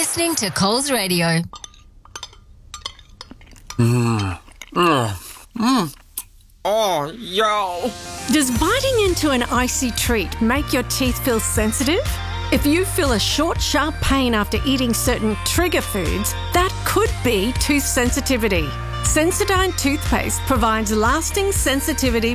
listening to Coles Radio. Oh, yo. Does biting into an icy treat make your teeth feel sensitive? If you feel a short, sharp pain after eating certain trigger foods, that could be tooth sensitivity. Sensodyne toothpaste provides lasting sensitivity